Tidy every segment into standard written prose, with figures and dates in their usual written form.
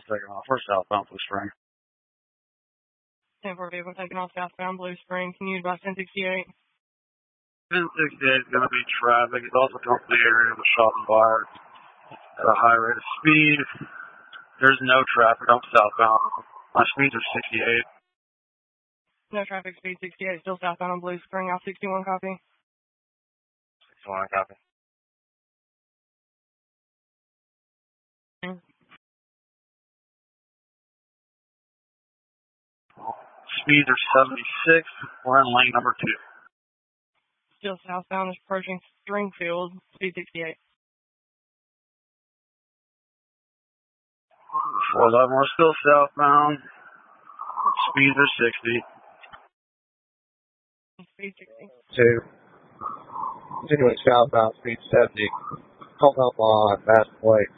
taking off. We're southbound Blue Spring. 10-4 vehicle taking off southbound Blue Spring. Can you advise 1068? 1068 is going to be traffic. It's also coming to the area of the shopping bar at a high rate of speed. There's no traffic. I'm southbound. My speeds are 68. No traffic, speed 68. Still southbound on Blue Spring. Off 61, copy. 61, copy. Speeds are 76. We're in lane number 2. Still southbound, approaching Springfield. Speed 68. 411, we're still southbound. Speeds are 60. Speed 60. 2. Continuing southbound, speed 70. Coming up on Maston Lake.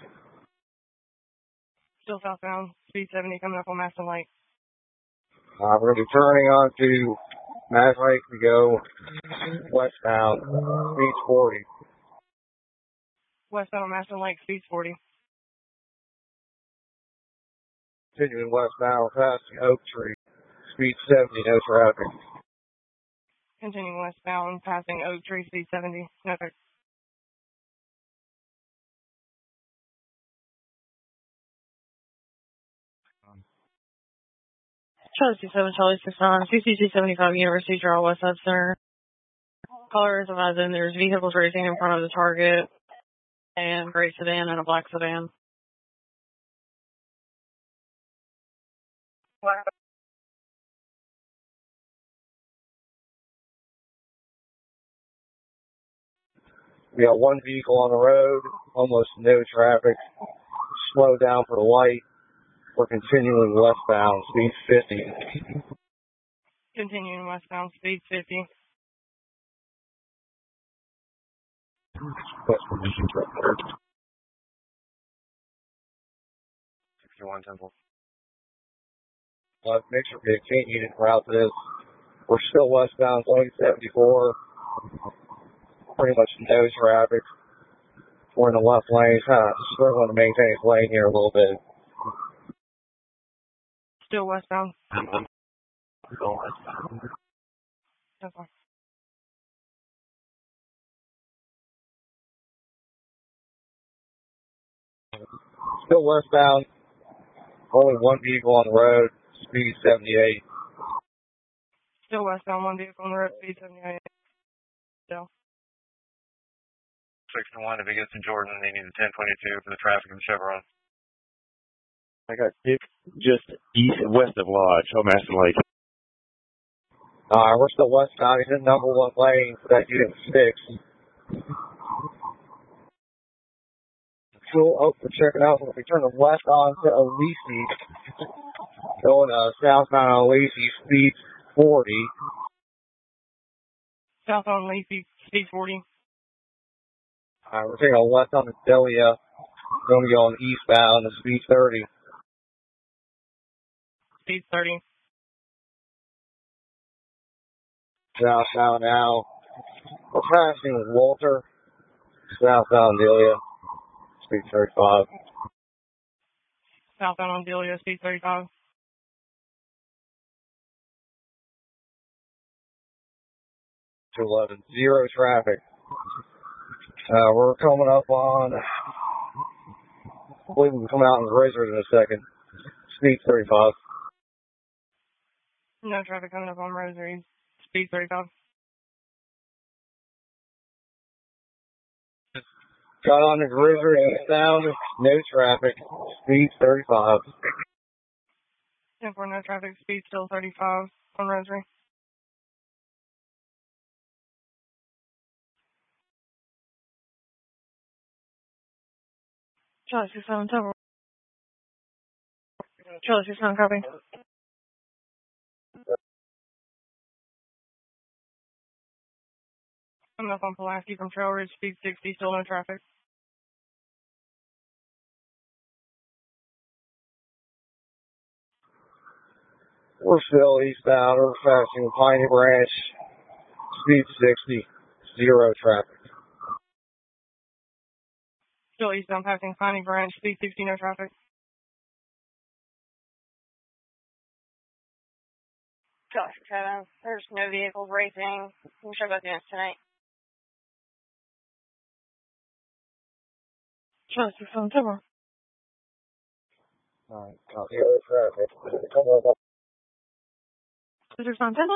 Still southbound, speed 70, coming up on Maston Lake. We're going to be turning on to Maston Lake to go westbound, speed 40. Westbound on Maston Lake, speed 40. Continuing westbound, passing Oak Tree, speed 70, no traffic. Continuing westbound, passing Oak Tree, speed 70, no traffic. Charlie 27, Charlie 69, CCG 75, University Drive, West Side Center. Caller is advising there's vehicles racing in front of the target, and gray sedan and a black sedan. We got one vehicle on the road, almost no traffic. Slow down for the light. We're continuing westbound, speed 50. Continuing westbound, speed 50. West permission truck. 61 Temple. Make sure we continue to route this. We're still westbound, going 74. Pretty much no traffic. We're in the left lane, kind of struggling to maintain his lane here a little bit. Still westbound. Still westbound. Okay. Still westbound. Only one vehicle on the road. Speed 78. Still westbound, one vehicle on the road, speed 78. Still. 61, if he gets to Jordan, they need a 1022 for the traffic in Chevron. I got just west of Lodge, on Maston Lake. We're still westbound. He's in number 1 lane for that unit 6. We're checking out. If we turn the west on to Alici, going southbound on Alici, speed 40. Southbound Leafy, speed 40. We're taking a left on Delia, going to be on eastbound to speed 30. Speed 30. Southbound now. We're passing Walter, southbound Delia, speed 35. Southbound on Delia, speed 35. 211, zero traffic. We're coming up on, I believe we'll come out in the razor in a second. Speed 35. No traffic coming up on Rosary. Speed 35. Got on the river eastbound, no traffic. Speed 35. 10-4, no traffic, speed still 35 on Rosary. Charlie 67, Temple. Charlie 67, copy. I'm up on Pulaski from Trail Ridge, speed 60, still no traffic. We're still eastbound. We're passing Piney Branch, speed 60, zero traffic. Still eastbound passing Piney Branch, speed 60, no traffic. Dr. Kevin, there's no vehicles racing. We'll show both units tonight. Charlie 6 on Alright, copy. Zero traffic. Come on up. 6 on 10.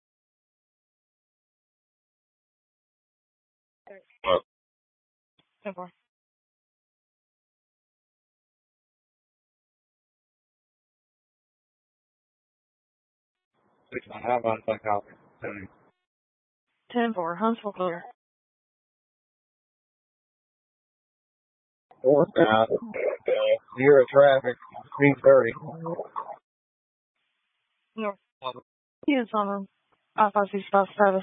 What? 10-4. I have on my copy. 10-4. Huntsville clear. Northbound. Zero traffic. Speed 30. North. Units on I-565 status.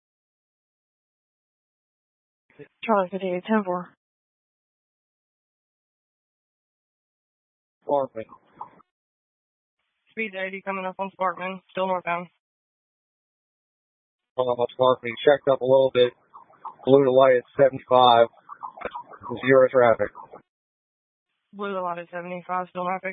Charlie 58, 10-4. Sparkman. Speed 80 coming up on Sparkman, still northbound. Hold on, Sparkman. Checked up a little bit. Blew the light at 75. Zero traffic. Blue the light at 75, still traffic.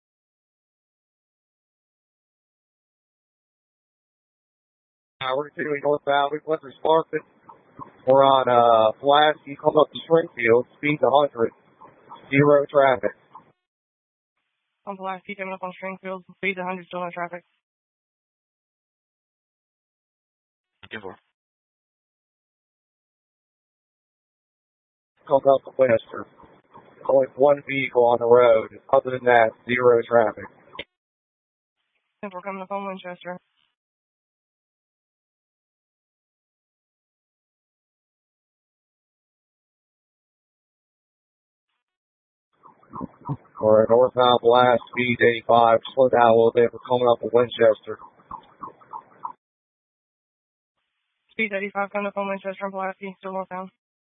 We're continuing northbound. We went through Sparkman. We're on Pulaski. Come up to Springfield. Speed 100. Zero traffic. On Pulaski coming up on Springfield, speed 100, still no traffic. 10-4. Come up to Winchester. Only one vehicle on the road. Other than that, zero traffic. 10-4 coming up on Winchester. We're northbound blast, speed 85. Slow down a little bit. We're coming up to Winchester. Speed 85 coming up on Winchester and Pulaski, still northbound.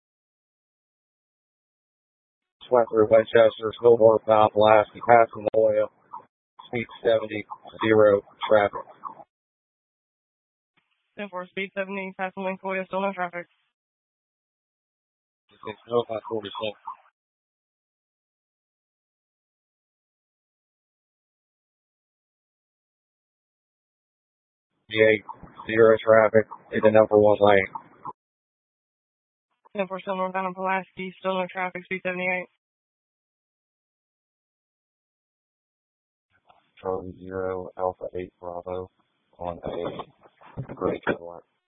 Just went through Winchester, still northbound blast. Passing Loya. Speed 70. Zero traffic. 10-4, speed 70, passing Lincoln, still no traffic. It's northbound 47. Zero traffic in the number one lane. 10-4 still northbound on Pulaski, still no traffic, speed 78. Charlie 0, Alpha 8 Bravo on a gray Cadillac.